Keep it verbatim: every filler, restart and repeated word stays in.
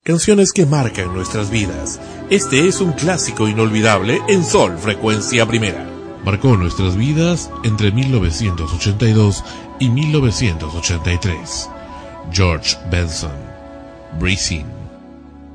Canciones que marcan nuestras vidas. Este es un clásico inolvidable en Sol Frecuencia Primera. Marcó nuestras vidas entre mil novecientos ochenta y dos y mil novecientos ochenta y tres. George Benson, Breezing.